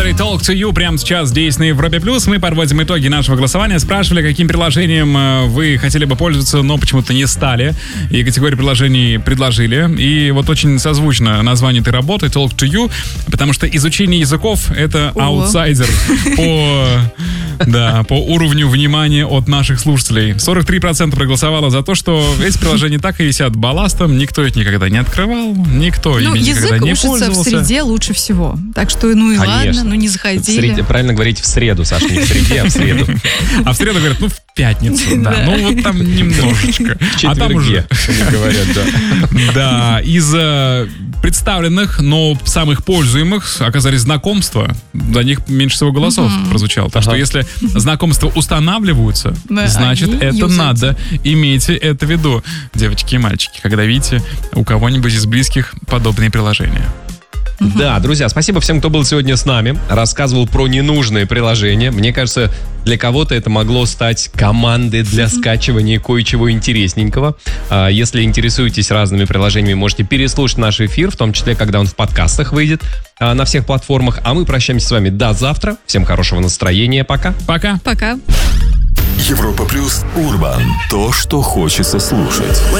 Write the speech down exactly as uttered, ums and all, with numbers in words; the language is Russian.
Legendary Talk to You прямо сейчас здесь на Европе Плюс. Мы подводим итоги нашего голосования. Спрашивали, каким приложением вы хотели бы пользоваться, но почему-то не стали. И категорию приложений предложили. И вот очень созвучно название этой работы Talk to You, потому что изучение языков — это аутсайдер по, да, по уровню внимания от наших слушателей. сорок три процента проголосовало за то, что эти приложения так и висят балластом. Никто их никогда не открывал, никто ими никогда не пользовался. Язык учится в среде лучше всего. Так что, ну и Конечно. ладно, ну не заходили. Среде, правильно говорить в среду, Саша, не в среде, а в среду. А в среду говорят, ну в пятницу, да. Ну вот там немножечко. А там уже говорят, да. Да, из представленных, но самых пользуемых оказались знакомства. За них меньше всего голосов прозвучало. Так что если знакомства устанавливаются, значит это надо. Имейте это в виду, девочки и мальчики, когда видите у кого-нибудь из близких подобные приложения. Да, друзья, спасибо всем, кто был сегодня с нами, рассказывал про ненужные приложения. Мне кажется, для кого-то это могло стать командой для скачивания кое-чего интересненького. Если интересуетесь разными приложениями, можете переслушать наш эфир, в том числе, когда он в подкастах выйдет на всех платформах. А мы прощаемся с вами до завтра. Всем хорошего настроения. Пока. Пока. Пока. Европа Плюс Урбан. То, что хочется слушать.